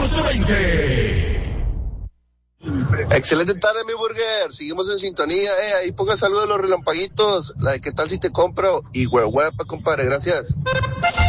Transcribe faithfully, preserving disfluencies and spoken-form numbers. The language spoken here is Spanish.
catorce veinte. Excelente tarde, mi burger. Seguimos en sintonía. Eh, ahí ponga saludos de los relampaguitos. La de qué tal si te compro. Y huehuepa, compadre. Gracias.